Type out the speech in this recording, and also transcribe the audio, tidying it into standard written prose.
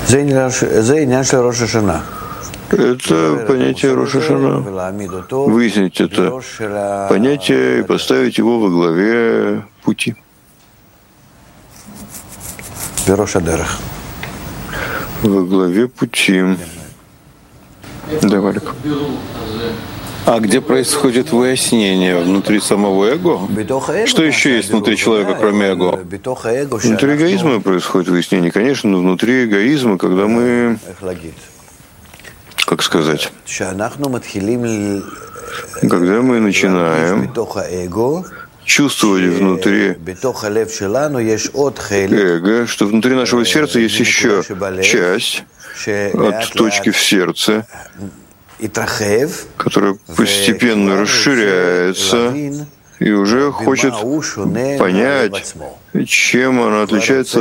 Это понятие Рош ха-Шана. Выяснить это понятие и поставить его во главе пути. Во главе пути. Да, Валик. А где происходит выяснение? Внутри самого эго? Что еще есть внутри человека, кроме эго? Внутри эгоизма происходит выяснение, конечно, но внутри эгоизма, когда мы, как сказать, когда мы начинаем чувствовать внутри эго, что внутри нашего сердца есть еще часть от точки в сердце, которая постепенно расширяется и уже хочет понять, чем она отличается